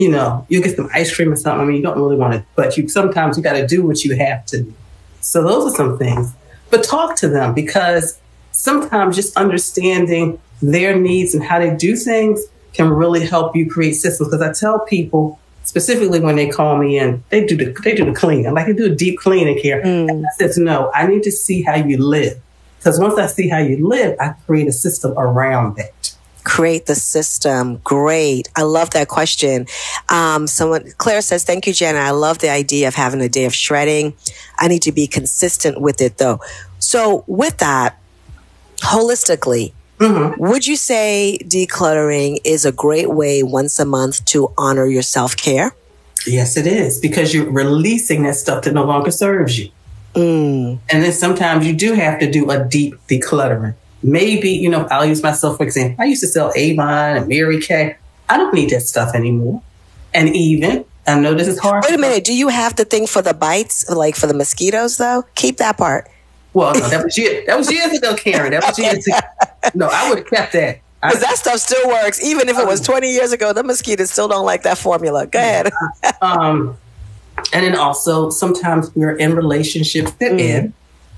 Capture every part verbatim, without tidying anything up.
you know, you get some ice cream or something. I mean, you don't really want to, but you sometimes you got to do what you have to do. So those are some things. But talk to them, because sometimes just understanding their needs and how they do things can really help you create systems. Because I tell people, specifically when they call me in, they do the they do the cleaning, like they do a deep cleaning here. Mm. And I said, no, I need to see how you live. Because once I see how you live, I create a system around that. Create the system. Great. I love that question. Um, someone, Claire says, thank you, Janet. I love the idea of having a day of shredding. I need to be consistent with it, though. So with that, holistically, mm-hmm. would you say decluttering is a great way once a month to honor your self-care? Yes, it is, because you're releasing that stuff that no longer serves you. Mm. And then sometimes you do have to do a deep decluttering. Maybe, you know, I'll use myself for example. I used to sell Avon and Mary Kay. I don't need that stuff anymore. And even, I know this is hard. Wait a minute. Do you have the thing for the bites, like for the mosquitoes, though? Keep that part. Well, no, that was years, that was years ago, Karen. That was years ago. No, I would have kept that. Because that stuff still works. Even if it was twenty years ago, the mosquitoes still don't like that formula. Go ahead. um, and then also, sometimes we're in relationships that mm. end.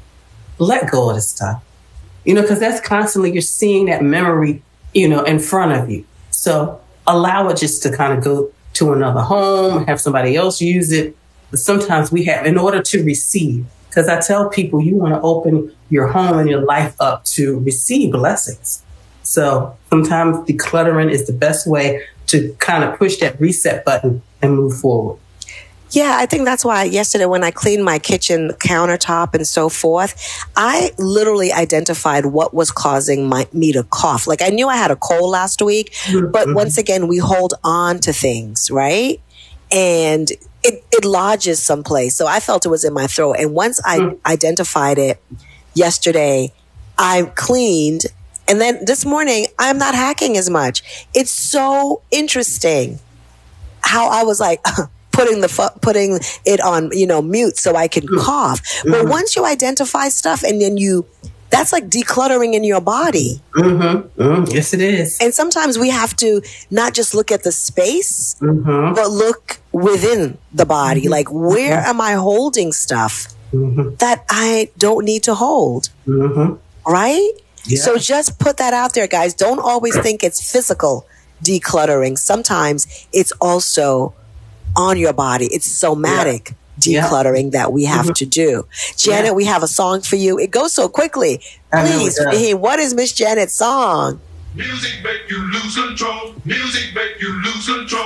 Let go of the stuff. You know, because that's constantly, you're seeing that memory, you know, in front of you. So allow it just to kind of go to another home, have somebody else use it. But sometimes we have, in order to receive, because I tell people you want to open your home and your life up to receive blessings. So sometimes decluttering is the best way to kind of push that reset button and move forward. Yeah, I think that's why yesterday when I cleaned my kitchen countertop and so forth, I literally identified what was causing my, me to cough. Like I knew I had a cold last week, mm-hmm. but once again, we hold on to things, right? And it, it lodges someplace. So I felt it was in my throat. And once I mm-hmm. identified it yesterday, I cleaned. And then this morning, I'm not hacking as much. It's so interesting how I was like... putting the fu- putting it on, you know, mute so I can cough. Mm-hmm. But once you identify stuff and then you, that's like decluttering in your body. Mm-hmm. Mm-hmm. Yes, it is. And sometimes we have to not just look at the space, mm-hmm. but look within the body. Mm-hmm. Like, where mm-hmm. am I holding stuff mm-hmm. that I don't need to hold? Mm-hmm. Right? Yeah. So just put that out there, guys. Don't always think it's physical decluttering. Sometimes it's also on your body. It's somatic yeah. decluttering yeah. that we have mm-hmm. to do. Janet, yeah. we have a song for you. It goes so quickly. Please, hey, what is Miss Janet's song? Music make you lose control. Music make you lose control.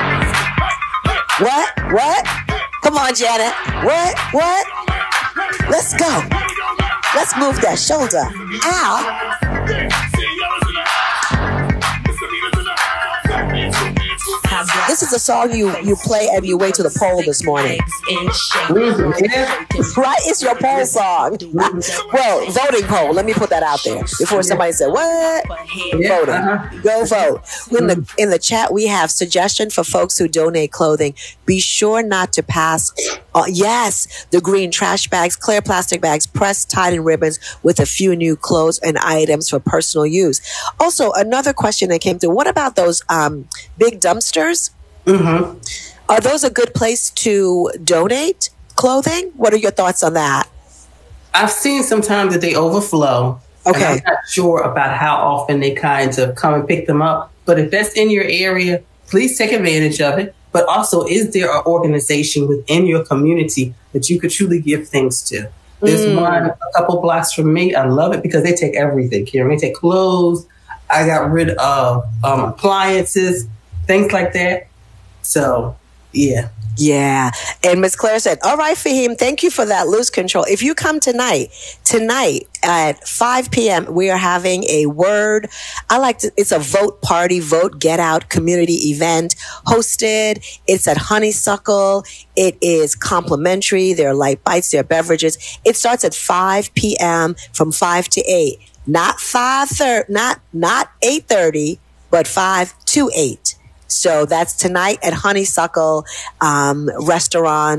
What? What? Come on, Janet. What? What? Let's go. Let's move that shoulder. Ow. This is a song you, you play on your way to the poll this morning. Right? It's your poll song. Well, voting poll. Let me put that out there before somebody said, what? Voting. Go vote. In the, in the chat, we have suggestion for folks who donate clothing. Be sure not to pass. Uh, yes, the green trash bags, clear plastic bags, pressed, tied in ribbons with a few new clothes and items for personal use. Also, another question that came through. What about those um, big dumpsters? Mm-hmm. Are those a good place to donate clothing? What are your thoughts on that? I've seen sometimes that they overflow. Okay. And I'm not sure about how often they kind of come and pick them up. But if that's in your area, please take advantage of it. But also, is there an organization within your community that you could truly give things to? There's mm. one a couple blocks from me. I love it because they take everything, Karen. They take clothes. I got rid of um, appliances, things like that. So, yeah. Yeah. And Miss Claire said, all right, Fahim, thank you for that loose control. If you come tonight, tonight at five p.m., we are having a word. I like to, it's a vote party, vote get out community event hosted. It's at Honeysuckle. It is complimentary. There are light bites, there are beverages. It starts at five p.m. from five to eight. Not five thirty, not, not eight thirty, but five to eight. So that's tonight at Honeysuckle um, Restaurant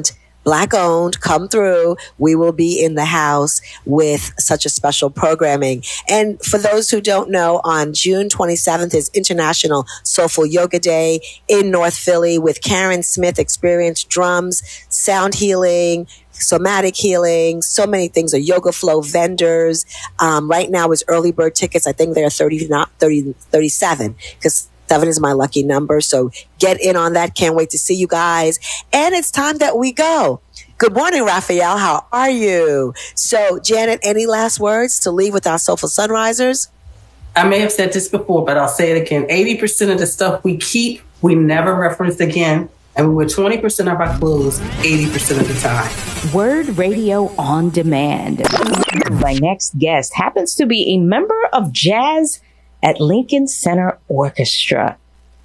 Black owned. Come through. We will be in the house with such a special programming. And for those who don't know, on June twenty-seventh is International Soulful Yoga Day in North Philly with Karen Smith, experienced drums, sound healing, somatic healing, so many things. Are yoga flow vendors. Um, right now is early bird tickets. I think they're thirty, not thirty, thirty-seven, because seven is my lucky number. So get in on that. Can't wait to see you guys. And it's time that we go. Good morning, Raphael. How are you? So, Janet, any last words to leave with our Soulful Sunrisers? I may have said this before, but I'll say it again. eighty percent of the stuff we keep, we never reference again. And we wear twenty percent of our clothes eighty percent of the time. Word Radio on Demand. My next guest happens to be a member of Jazz at Lincoln Center Orchestra.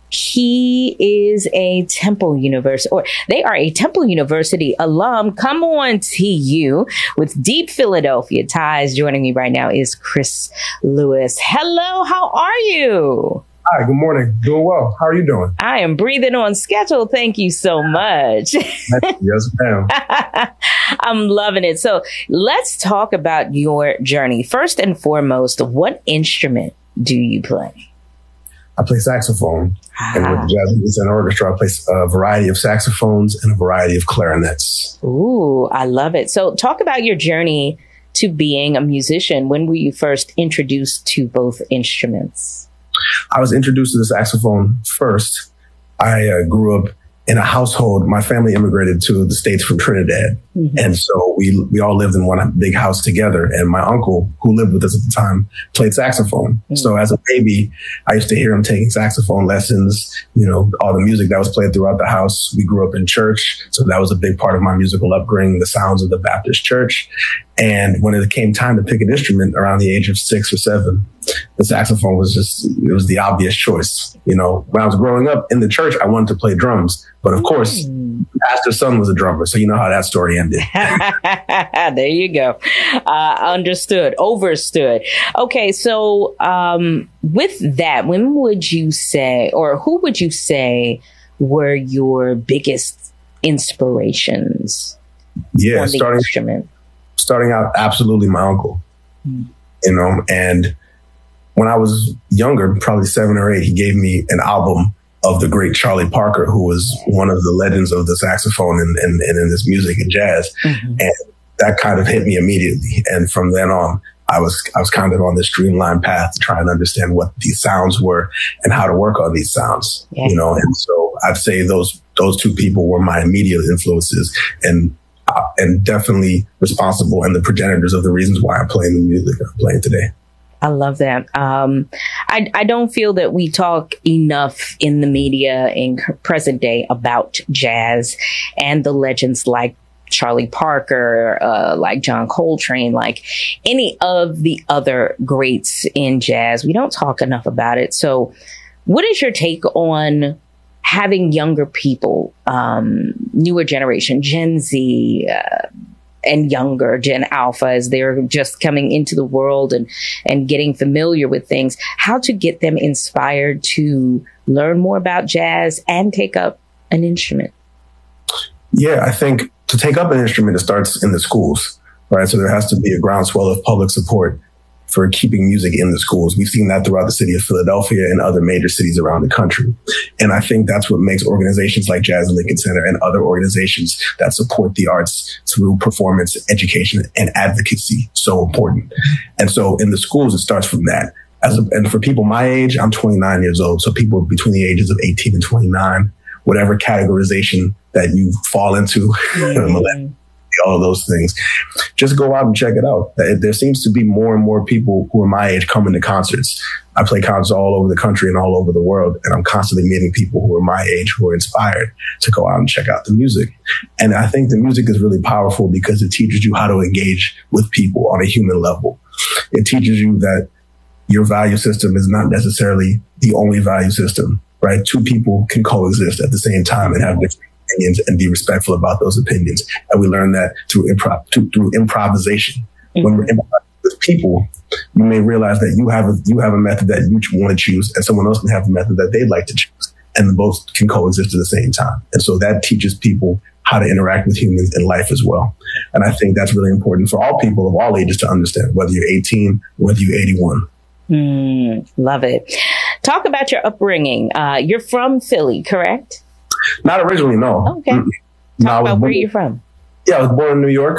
He is a Temple University, or they are a Temple University alum. Come on, T U, with deep Philadelphia ties. Joining me right now is Chris Lewis. Hello, how are you? Hi, good morning. Doing well. How are you doing? I am breathing on schedule. Thank you so much. Yes, ma'am. I'm loving it. So let's talk about your journey. First and foremost, what instrument do you play? I play saxophone. Ah. And with the Jazz Lincoln Center Orchestra, I play a variety of saxophones and a variety of clarinets. Ooh, I love it. So talk about your journey to being a musician. When were you first introduced to both instruments? I was introduced to the saxophone first. I uh, grew up in a household. My family immigrated to the States from Trinidad. Mm-hmm. And so we we all lived in one big house together. And my uncle, who lived with us at the time, played saxophone. Mm-hmm. So as a baby, I used to hear him taking saxophone lessons, you know, all the music that was played throughout the house. We grew up in church. So that was a big part of my musical upbringing, the sounds of the Baptist church. And when it came time to pick an instrument around the age of six or seven, the saxophone was just, it was the obvious choice. You know, when I was growing up in the church, I wanted to play drums. But of course, mm. Pastor's son was a drummer. So you know how that story ended. There you go. Uh, understood. Overstood. Okay. So um, with that, when would you say, or who would you say were your biggest inspirations? Yeah, on the starting, instrument? starting out, absolutely my uncle, mm. you know, and when I was younger, probably seven or eight, he gave me an album of the great Charlie Parker, who was one of the legends of the saxophone and, and, and in this music and jazz. Mm-hmm. And that kind of hit me immediately. And from then on, I was I was kind of on this streamlined path to try and understand what these sounds were and how to work on these sounds. Yeah. You know, and so I'd say those those two people were my immediate influences and uh, and definitely responsible and the progenitors of the reasons why I'm playing the music I'm playing today. I love that. Um, I, I don't feel that we talk enough in the media in present day about jazz and the legends like Charlie Parker, uh, like John Coltrane, like any of the other greats in jazz. We don't talk enough about it. So what is your take on having younger people, um, newer generation, Gen Z, uh, and younger, Gen Alpha, as they're just coming into the world and, and getting familiar with things, how to get them inspired to learn more about jazz and take up an instrument? Yeah, I think to take up an instrument, it starts in the schools, right? So there has to be a groundswell of public support for keeping music in the schools. We've seen that throughout the city of Philadelphia and other major cities around the country. And I think that's what makes organizations like Jazz at Lincoln Center and other organizations that support the arts through performance, education, and advocacy so important. And so in the schools, it starts from that. As a, and for people my age, I'm twenty-nine years old. So people between the ages of eighteen and twenty-nine, whatever categorization that you fall into, mm-hmm. all of those things, just go out and check it out. There seems to be more and more people who are my age coming to concerts. I play concerts all over the country and all over the world, and I'm constantly meeting people who are my age who are inspired to go out and check out the music. And I think the music is really powerful because it teaches you how to engage with people on a human level. It teaches you that your value system is not necessarily the only value system, right? Two people can coexist at the same time and have different opinions and be respectful about those opinions. And we learn that through improv, through, through improvisation. Mm-hmm. When we're improvising with people, you may realize that you have a, you have a method that you want to choose and someone else may have a method that they'd like to choose. and both can coexist at the same time. And so that teaches people how to interact with humans in life as well. And I think that's really important for all people of all ages to understand, whether you're eighteen, whether you're eighty-one. Mm, love it. Talk about your upbringing. Uh, you're from Philly, correct? Not originally, no. Okay. Mm-mm. Talk no, about where born, you're from. Yeah, I was born in New York.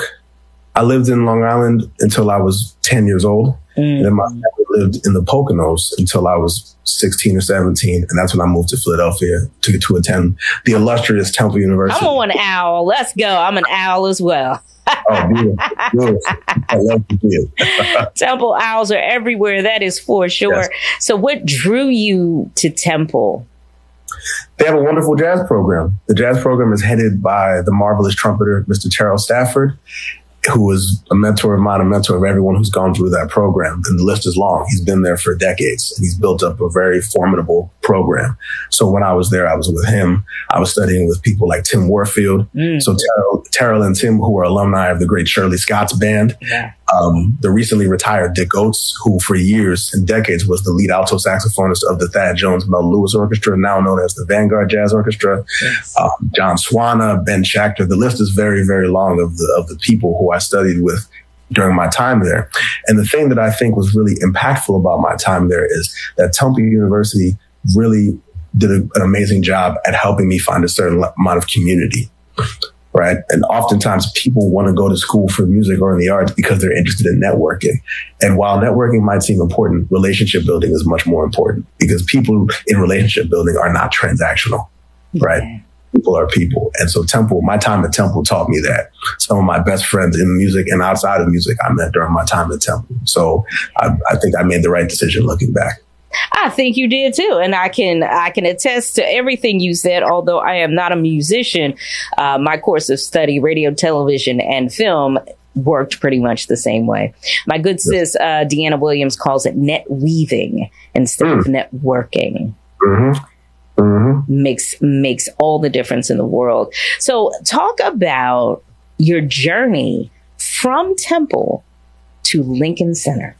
I lived in Long Island until I was ten years old. Mm. And then my family lived in the Poconos until I was sixteen or seventeen. And that's when I moved to Philadelphia to, to attend the illustrious Temple University. I'm an owl. Let's go. I'm an owl as well. Oh, beautiful. Beautiful. I love to see it. Temple owls are everywhere. That is for sure. Yes. So what drew you to Temple? They have a wonderful jazz program. The jazz program is headed by the marvelous trumpeter, Mister Terrell Stafford, who was a mentor of mine, a mentor of everyone who's gone through that program. And the list is long. He's been there for decades, and he's built up a very formidable program. So when I was there, I was with him. I was studying with people like Tim Warfield. Mm. So Terrell, Terrell and Tim, who are alumni of the great Shirley Scott's band. Yeah. Um, the recently retired Dick Oates, who for years and decades was the lead alto saxophonist of the Thad Jones Mel Lewis Orchestra, now known as the Vanguard Jazz Orchestra. Yes. Um, John Swana, Ben Schachter. The list is very, very long of the of the people who I studied with during my time there. And the thing that I think was really impactful about my time there is that Temple University really did a, an amazing job at helping me find a certain amount of community. Right. And oftentimes people want to go to school for music or in the arts because they're interested in networking. And while networking might seem important, relationship building is much more important because people in relationship building are not transactional. Right. Okay. People are people. And so Temple, my time at Temple taught me that. Some of my best friends in music and outside of music I met during my time at Temple. So I, I think I made the right decision looking back. I think you did too. And I can I can attest to everything you said, although I am not a musician. Uh, my course of study, radio, television, and film worked pretty much the same way. My good sis, uh, Deanna Williams, calls it net weaving instead mm. of networking. Mm-hmm. Mm-hmm. Makes, makes all the difference in the world. So talk about your journey from Temple to Lincoln Center.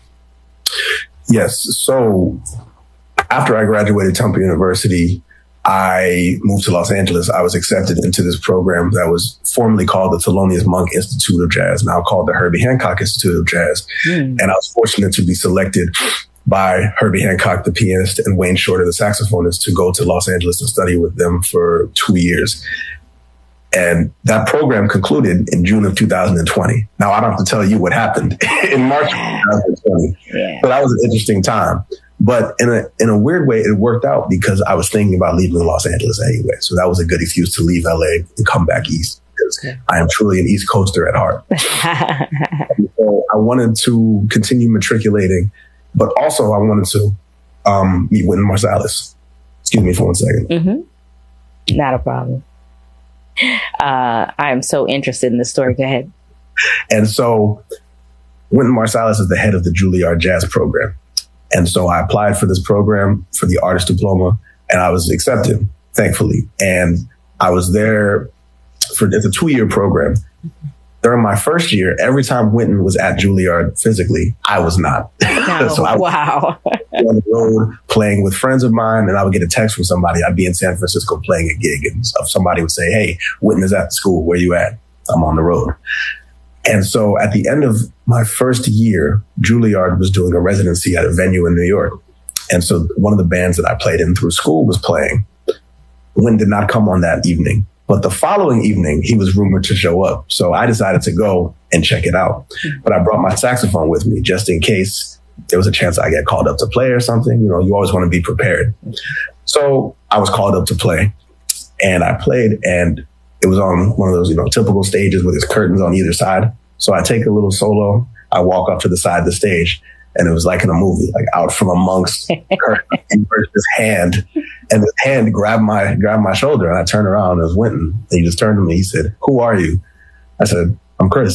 Yes. So after I graduated Temple University, I moved to Los Angeles. I was accepted into this program that was formerly called the Thelonious Monk Institute of Jazz, now called the Herbie Hancock Institute of Jazz. Mm. And I was fortunate to be selected by Herbie Hancock, the pianist, and Wayne Shorter, the saxophonist, to go to Los Angeles and study with them for two years. And that program concluded in June of two thousand twenty. Now, I don't have to tell you what happened in March of twenty twenty. Yeah. But that was an interesting time. But in a in a weird way, it worked out because I was thinking about leaving Los Angeles anyway. So that was a good excuse to leave L A and come back east because yeah. I am truly an East Coaster at heart. So I wanted to continue matriculating, but also I wanted to um, meet Wynton Marsalis. Excuse me for one second. Mm-hmm. Not a problem. Uh, I am so interested in this story. Go ahead. And so Wynton Marsalis is the head of the Juilliard Jazz program. And so I applied for this program for the artist diploma and I was accepted, thankfully. And I was there for, it's a two year program. During my first year, every time Wynton was at Juilliard physically, I was not. Oh, so I was wow. on the road playing with friends of mine, and I would get a text from somebody. I'd be in San Francisco playing a gig, and somebody would say, "Hey, Wynton is at the school. Where you at?" I'm on the road. And so at the end of my first year, Juilliard was doing a residency at a venue in New York. And so one of the bands that I played in through school was playing. Wynton did not come on that evening. But the following evening, he was rumored to show up. So I decided to go and check it out. But I brought my saxophone with me just in case there was a chance I get called up to play or something. You know, you always want to be prepared. So I was called up to play and I played, and it was on one of those, you know, typical stages with its curtains on either side. So I take a little solo. I walk up to the side of the stage, and it was like in a movie, like out from amongst curtains, and this hand, and the hand grabbed my grabbed my shoulder, and I turned around, and it was Wynton. And he just turned to me. He said, "Who are you?" I said, "I'm Chris."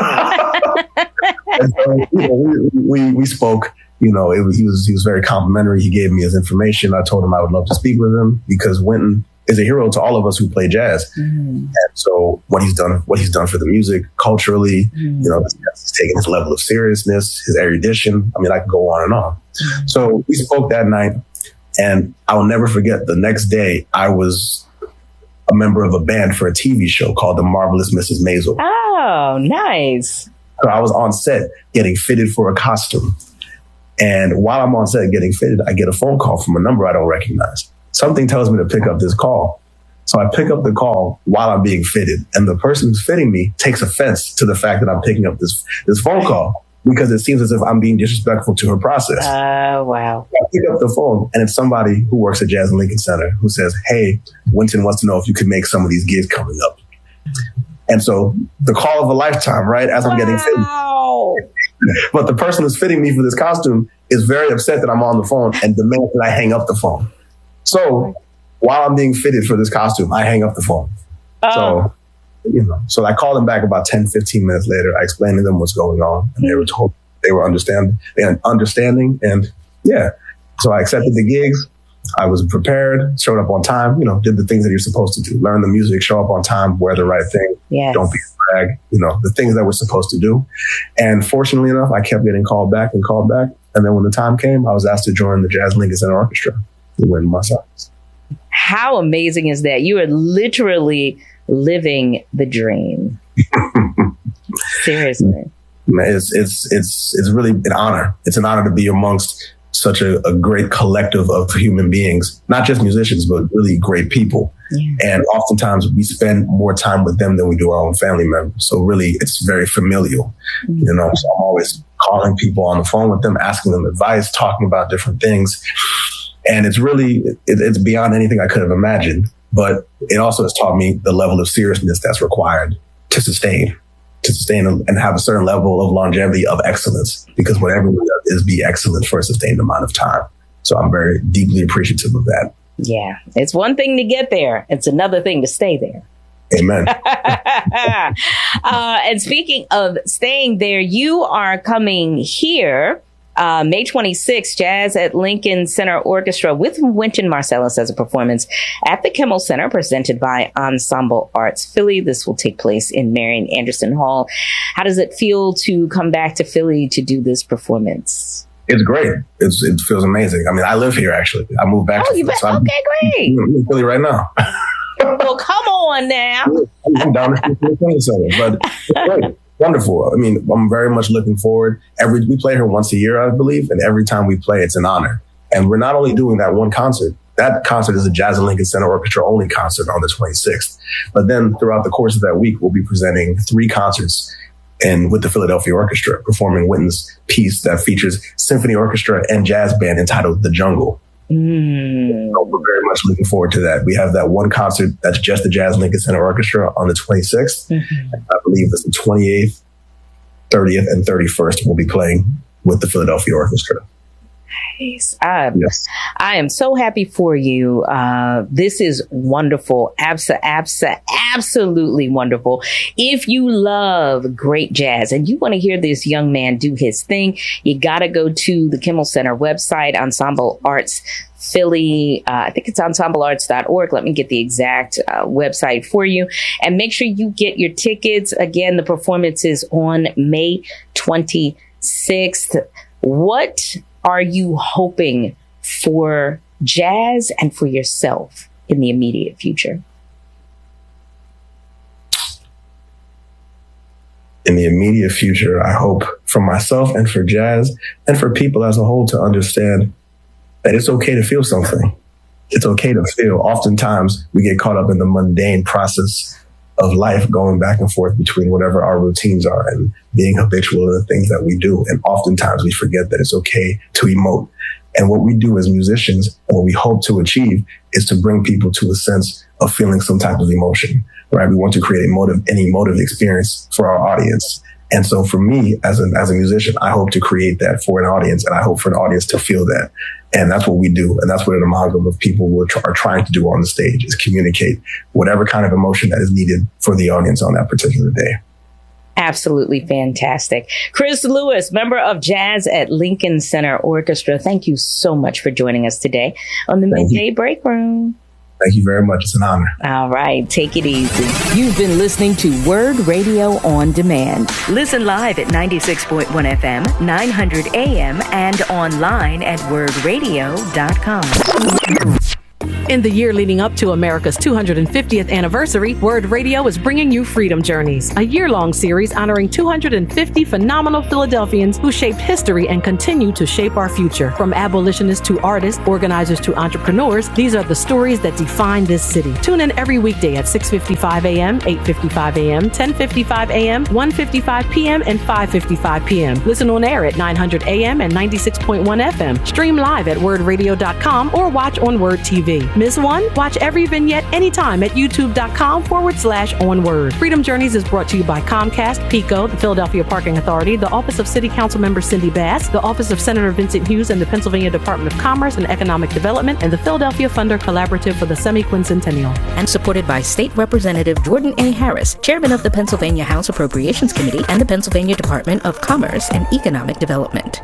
And so, you know, we, we we spoke. You know, it was, he was he was very complimentary. He gave me his information. I told him I would love to speak with him because Wynton is a hero to all of us who play jazz. Mm. And so what he's done, what he's done for the music culturally, mm. you know, he's taken his level of seriousness, his erudition. I mean, I could go on and on. Mm. So we spoke that night, And I'll never forget the next day I was a member of a band for a T V show called The Marvelous Missus Maisel. Oh, nice. So I was on set getting fitted for a costume. And while I'm on set getting fitted, I get a phone call from a number I don't recognize. Something tells me to pick up this call. So I pick up the call while I'm being fitted. And the person who's fitting me takes offense to the fact that I'm picking up this, this phone call because it seems as if I'm being disrespectful to her process. Oh, uh, wow. I pick up the phone and it's somebody who works at Jazz and Lincoln Center who says, hey, Wynton wants to know if you could make some of these gigs coming up. And so the call of a lifetime, right? As I'm wow. getting fitted. But the person who's fitting me for this costume is very upset that I'm on the phone and demands that I hang up the phone. So while I'm being fitted for this costume, I hang up the phone. Uh, so, you know, so I called them back about ten, fifteen minutes later. I explained to them what's going on and they were told they were understand, they were understanding. And yeah, so I accepted the gigs. I was prepared, showed up on time, you know, did the things that you're supposed to do. Learn the music, show up on time, wear the right thing. Yes. Don't be a drag, you know, the things that we're supposed to do. And fortunately enough, I kept getting called back and called back. And then when the time came, I was asked to join the Jazz Lincoln Center Orchestra to win my songs. How amazing is that? You are literally living the dream. Seriously. It's, it's, it's, it's really an honor. It's an honor to be amongst such a, a great collective of human beings, not just musicians, but really great people. Yeah. And oftentimes we spend more time with them than we do our own family members. So really, it's very familial, mm-hmm. you know, so I'm always calling people on the phone with them, asking them advice, talking about different things. And it's really, it, it's beyond anything I could have imagined. But it also has taught me the level of seriousness that's required to sustain. to sustain and have a certain level of longevity of excellence, because whatever we do is be excellent for a sustained amount of time. So I'm very deeply appreciative of that. Yeah. It's one thing to get there. It's another thing to stay there. Amen. uh, and speaking of staying there, you are coming here Uh, May twenty-sixth, Jazz at Lincoln Center Orchestra with Wynton Marsalis as a performance at the Kimmel Center, presented by Ensemble Arts Philly. This will take place in Marian Anderson Hall. How does it feel to come back to Philly to do this performance? It's great. It's, it feels amazing. I mean, I live here, actually. I moved back oh, to you Philly. So okay, great. I'm in Philly right now. Well, come on now. I'm down the street from the Kimmel Center, but it's great. Wonderful. I mean, I'm very much looking forward. Every we play here once a year, I believe, and every time we play, it's an honor. And we're not only doing that one concert. That concert is a Jazz and Lincoln Center Orchestra only concert on the twenty-sixth. But then throughout the course of that week, we'll be presenting three concerts and with the Philadelphia Orchestra, performing Wynton's piece that features symphony orchestra and jazz band entitled The Jungle. Mm. So we're very much looking forward to that. We have that one concert that's just the Jazz Lincoln Center Orchestra on the twenty-sixth. Mm-hmm. I believe it's the twenty-eighth, thirtieth, and thirty-first. We'll be playing with the Philadelphia Orchestra. Nice. I, yes. I am so happy for you. Uh, this is wonderful. Absa, absa, absolutely wonderful. If you love great jazz and you want to hear this young man do his thing, you got to go to the Kimmel Center website, Ensemble Arts Philly. Uh, I think it's ensemble arts dot org. Let me get the exact uh, website for you, and make sure you get your tickets. Again, the performance is on May twenty-sixth. What are you hoping for jazz and for yourself in the immediate future? In the immediate future, I hope for myself and for jazz and for people as a whole to understand that it's okay to feel something. It's okay to feel. Oftentimes, we get caught up in the mundane process of life, going back and forth between whatever our routines are and being habitual in the things that we do. And oftentimes we forget that it's okay to emote. And what we do as musicians and what we hope to achieve is to bring people to a sense of feeling some type of emotion, right? We want to create a motive, an emotive experience for our audience. And so for me, as a, as a musician, I hope to create that for an audience, and I hope for an audience to feel that. And that's what we do. And that's what an amalgam of people will tr- are trying to do on the stage, is communicate whatever kind of emotion that is needed for the audience on that particular day. Absolutely fantastic. Chris Lewis, member of Jazz at Lincoln Center Orchestra. Thank you so much for joining us today on the Thank Midday you. Break Room. Thank you very much. It's an honor. All right. Take it easy. You've been listening to Word Radio On Demand. Listen live at ninety-six point one F M, nine hundred A M, and online at word radio dot com. In the year leading up to America's two hundred fiftieth anniversary, Word Radio is bringing you Freedom Journeys, a year-long series honoring two hundred fifty phenomenal Philadelphians who shaped history and continue to shape our future. From abolitionists to artists, organizers to entrepreneurs, these are the stories that define this city. Tune in every weekday at six fifty-five A M, eight fifty-five A M, ten fifty-five A M, one fifty-five P M, and five fifty-five P M. Listen on air at nine hundred A M and ninety-six point one F M. Stream live at word radio dot com or watch on Word T V. Miss one? Watch every vignette anytime at youtube.com forward slash onword. Freedom Journeys is brought to you by Comcast, PECO, the Philadelphia Parking Authority, the Office of City Council Member Cindy Bass, the Office of Senator Vincent Hughes and the Pennsylvania Department of Commerce and Economic Development, and the Philadelphia Funder Collaborative for the Semi-Quincentennial. And supported by State Representative Jordan A. Harris, Chairman of the Pennsylvania House Appropriations Committee and the Pennsylvania Department of Commerce and Economic Development.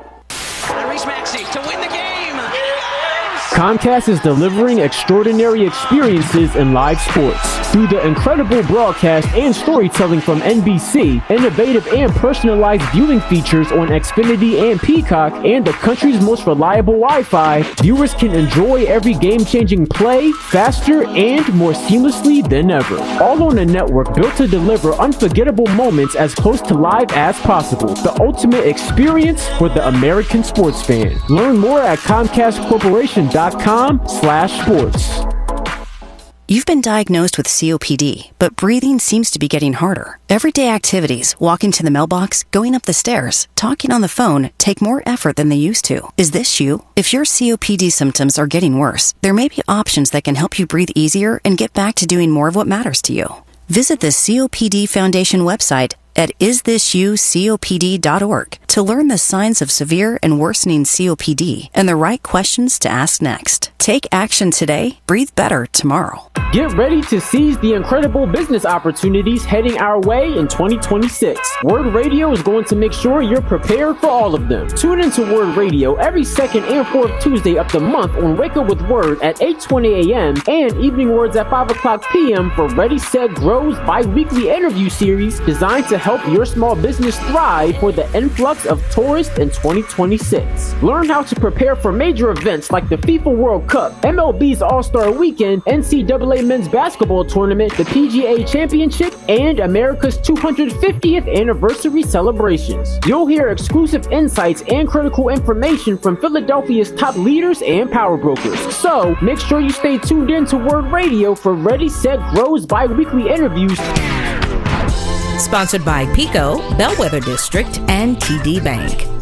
To win the game. Comcast is delivering extraordinary experiences in live sports. Through the incredible broadcast and storytelling from N B C, innovative and personalized viewing features on Xfinity and Peacock, and the country's most reliable Wi-Fi, viewers can enjoy every game-changing play faster and more seamlessly than ever. All on a network built to deliver unforgettable moments as close to live as possible. The ultimate experience for the American sports fan. Learn more at comcast corporation dot com slash sports. You've been diagnosed with C O P D, but breathing seems to be getting harder. Everyday activities, walking to the mailbox, going up the stairs, talking on the phone, take more effort than they used to. Is this you? If your C O P D symptoms are getting worse, there may be options that can help you breathe easier and get back to doing more of what matters to you. Visit the C O P D Foundation website at is this you C O P D dot org to learn the signs of severe and worsening C O P D and the right questions to ask next. Take action today, breathe better tomorrow. Get ready to seize the incredible business opportunities heading our way in twenty twenty-six. Word Radio is going to make sure you're prepared for all of them. Tune into Word Radio every second and fourth Tuesday of the month on Wake Up with Word at eight twenty A M and Evening Words at five o'clock P M for Ready, Set, Grow's bi-weekly interview series designed to help your small business thrive for the influx of tourists in twenty twenty-six. Learn how to prepare for major events like the FIFA World Cup, M L B's All-Star Weekend, N C double A Men's Basketball Tournament, the P G A Championship, and America's two hundred fiftieth anniversary celebrations. You'll hear exclusive insights and critical information from Philadelphia's top leaders and power brokers. So make sure you stay tuned in to Word Radio for Ready, Set, Grow's bi-weekly interviews. Sponsored by PECO, Bellwether District, and T D Bank.